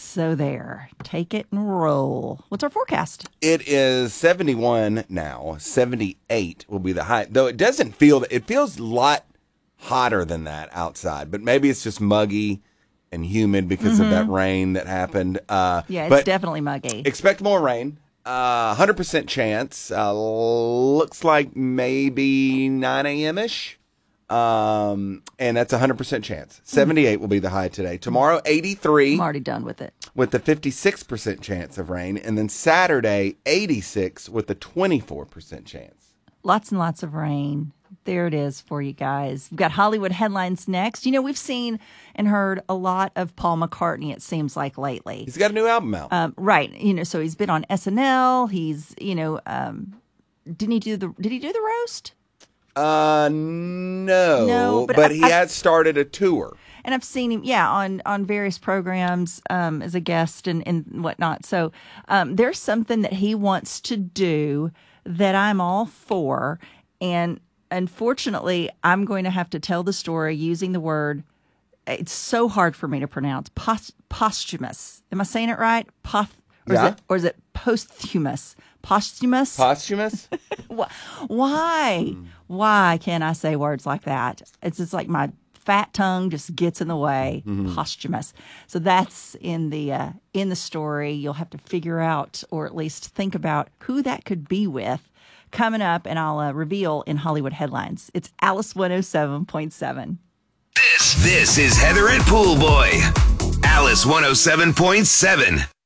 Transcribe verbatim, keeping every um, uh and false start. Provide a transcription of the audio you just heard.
So there. Take it and roll. What's our forecast? It is seventy-one now. seventy-eight will be the high. Though it doesn't feel, it feels a lot hotter than that outside. But maybe it's just muggy and humid because mm-hmm. of that rain that happened. Uh, yeah, it's definitely muggy. Expect more rain. Uh, one hundred percent chance. Uh, looks like maybe nine a.m.-ish. Um, and that's a one hundred percent chance. seventy-eight will be the high today. Tomorrow, eighty-three. I'm already done with it. With a fifty-six percent chance of rain. And then Saturday, eighty-six with a twenty-four percent chance. Lots and lots of rain. There it is for you guys. We've got Hollywood headlines next. You know, we've seen and heard a lot of Paul McCartney, it seems like, lately. He's got a new album out. Um, right. You know, so he's been on S N L. He's, you know, um, didn't he do the, did he do the roast? Uh, no, no but, but I, he I, has started a tour. And I've seen him, yeah, on, on various programs um, as a guest and, and whatnot. So um, there's something that he wants to do that I'm all for. And unfortunately, I'm going to have to tell the story using the word, it's so hard for me to pronounce, Pos- posthumous. Am I saying it right? Poth- or, yeah. is it, or is it posthumous? Posthumous? Posthumous? Why? Mm. Why can't I say words like that? It's just like my fat tongue just gets in the way. Mm-hmm. Posthumous. So that's in the uh, in the story. You'll have to figure out, or at least think about, who that could be with. Coming up, and I'll uh, reveal in Hollywood headlines. It's Alice one oh seven point seven. This, this is Heather and Pool Boy. Alice one oh seven point seven.